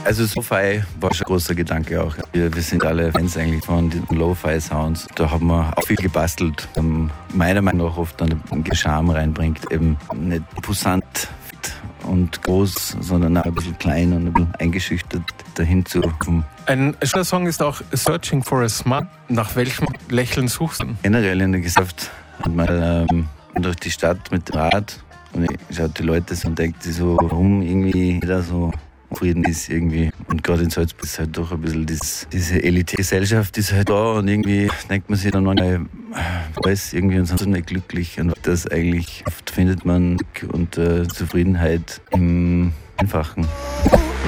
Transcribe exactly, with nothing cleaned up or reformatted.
Also Lo-Fi war schon ein großer Gedanke auch. Wir, wir sind alle Fans eigentlich von den Lo-Fi-Sounds. Da haben wir auch viel gebastelt. Um, meiner Meinung nach oft einen Charme reinbringt. Eben nicht pussant und groß, sondern auch ein bisschen klein und ein bisschen eingeschüchtert dahin zu kommen. Ein schöner Song ist auch Searching for a Smile. Nach welchem Lächeln suchst du? Generell in der Gesellschaft mal ähm, durch die Stadt mit dem Rad und ich schaue die Leute so und denke sich so, warum irgendwie jeder so Frieden ist irgendwie. Und gerade in Salzburg ist halt doch ein bisschen das, diese Elite-Gesellschaft ist halt da und irgendwie denkt man sich dann manchmal, alles irgendwie und sind nicht glücklich. Und das eigentlich oft findet man und äh, Zufriedenheit im Einfachen.